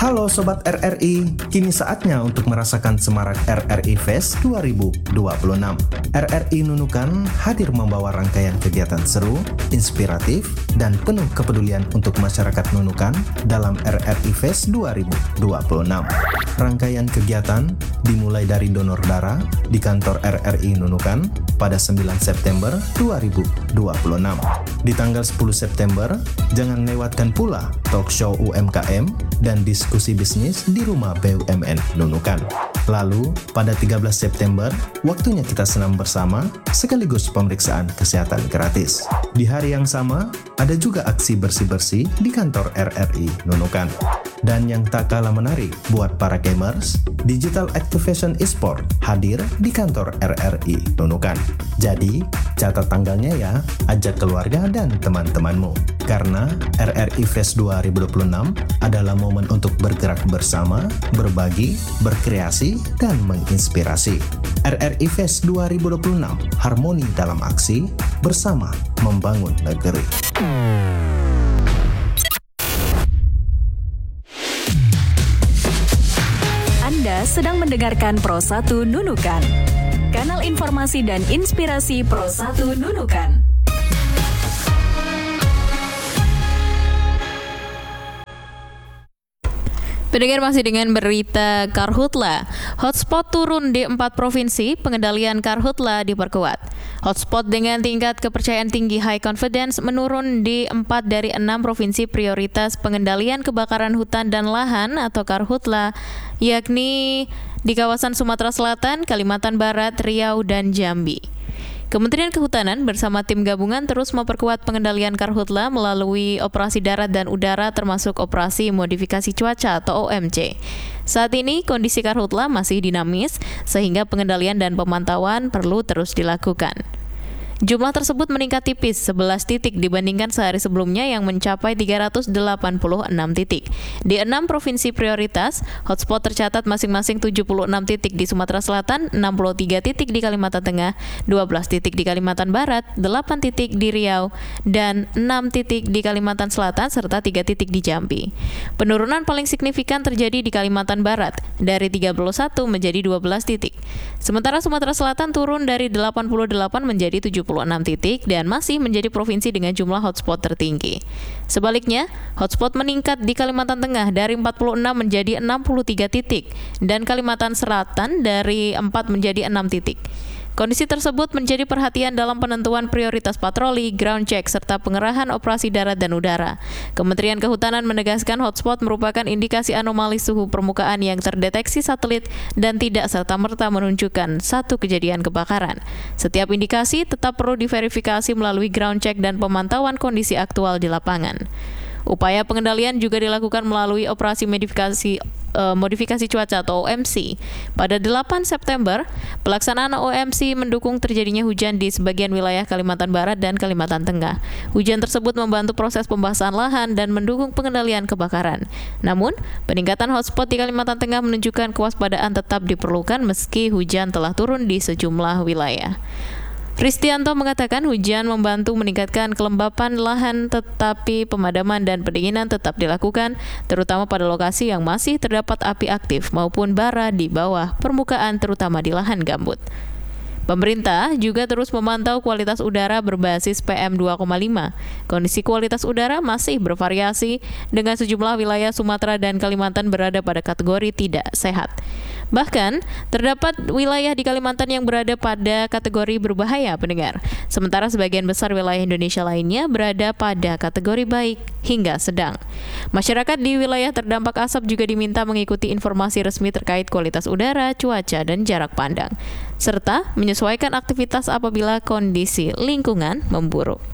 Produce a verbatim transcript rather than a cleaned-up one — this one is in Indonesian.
Halo Sobat R R I, kini saatnya untuk merasakan semarak R R I Fest dua ribu dua puluh enam. R R I Nunukan hadir membawa rangkaian kegiatan seru, inspiratif, dan penuh kepedulian untuk masyarakat Nunukan dalam R R I Fest dua ribu dua puluh enam. Rangkaian kegiatan dimulai dari donor darah di kantor R R I Nunukan pada sembilan September dua ribu dua puluh enam. Di tanggal sepuluh September, jangan lewatkan pula talk show U M K M dan diskusi bisnis di rumah B U M N Nunukan. Lalu, pada tiga belas September, waktunya kita senam bersama sekaligus pemeriksaan kesehatan gratis. Di hari yang sama, ada juga aksi bersih-bersih di kantor R R I Nunukan. Dan yang tak kalah menarik buat para gamers, Digital Activation Esport hadir di kantor R R I Nunukan. Jadi, catat tanggalnya ya, ajak keluarga dan teman-temanmu. Karena R R I Fest dua ribu dua puluh enam adalah momen untuk bergerak bersama, berbagi, berkreasi, dan menginspirasi. R R I Fest dua ribu dua puluh enam, harmoni dalam aksi, bersama membangun negeri. Anda sedang mendengarkan Pro satu Nunukan, kanal informasi dan inspirasi Pro satu Nunukan. Pendengar masih dengan berita Karhutla. Hotspot turun di empat provinsi, pengendalian Karhutla diperkuat. Hotspot dengan tingkat kepercayaan tinggi high confidence menurun di empat dari enam provinsi prioritas pengendalian kebakaran hutan dan lahan atau Karhutla, yakni di kawasan Sumatera Selatan, Kalimantan Barat, Riau, dan Jambi. Kementerian Kehutanan bersama tim gabungan terus memperkuat pengendalian Karhutla melalui operasi darat dan udara termasuk operasi modifikasi cuaca atau O M C. Saat ini kondisi Karhutla masih dinamis sehingga pengendalian dan pemantauan perlu terus dilakukan. Jumlah tersebut meningkat tipis sebelas titik dibandingkan sehari sebelumnya yang mencapai tiga ratus delapan puluh enam titik. Di enam provinsi prioritas, hotspot tercatat masing-masing tujuh puluh enam titik di Sumatera Selatan, enam puluh tiga titik di Kalimantan Tengah, dua belas titik di Kalimantan Barat, delapan titik di Riau, dan enam titik di Kalimantan Selatan serta tiga titik di Jambi. Penurunan paling signifikan terjadi di Kalimantan Barat, dari tiga puluh satu menjadi dua belas titik. Sementara Sumatera Selatan turun dari delapan puluh delapan menjadi tujuh puluh enam titik dan masih menjadi provinsi dengan jumlah hotspot tertinggi. Sebaliknya, hotspot meningkat di Kalimantan Tengah dari empat puluh enam menjadi enam puluh tiga titik dan Kalimantan Selatan dari empat menjadi enam titik. Kondisi tersebut menjadi perhatian dalam penentuan prioritas patroli, ground check, serta pengerahan operasi darat dan udara. Kementerian Kehutanan menegaskan hotspot merupakan indikasi anomali suhu permukaan yang terdeteksi satelit dan tidak serta-merta menunjukkan satu kejadian kebakaran. Setiap indikasi tetap perlu diverifikasi melalui ground check dan pemantauan kondisi aktual di lapangan. Upaya pengendalian juga dilakukan melalui operasi modifikasi uh, modifikasi cuaca atau O M C. Pada delapan September, pelaksanaan O M C mendukung terjadinya hujan di sebagian wilayah Kalimantan Barat dan Kalimantan Tengah. Hujan tersebut membantu proses pembahasan lahan dan mendukung pengendalian kebakaran. Namun, peningkatan hotspot di Kalimantan Tengah menunjukkan kewaspadaan tetap diperlukan meski hujan telah turun di sejumlah wilayah. Ristianto mengatakan hujan membantu meningkatkan kelembapan lahan tetapi pemadaman dan pendinginan tetap dilakukan terutama pada lokasi yang masih terdapat api aktif maupun bara di bawah permukaan terutama di lahan gambut. Pemerintah juga terus memantau kualitas udara berbasis P M dua koma lima. Kondisi kualitas udara masih bervariasi dengan sejumlah wilayah Sumatera dan Kalimantan berada pada kategori tidak sehat. Bahkan, terdapat wilayah di Kalimantan yang berada pada kategori berbahaya, pendengar. Sementara sebagian besar wilayah Indonesia lainnya berada pada kategori baik hingga sedang. Masyarakat di wilayah terdampak asap juga diminta mengikuti informasi resmi terkait kualitas udara, cuaca, dan jarak pandang, serta menyesuaikan aktivitas apabila kondisi lingkungan memburuk.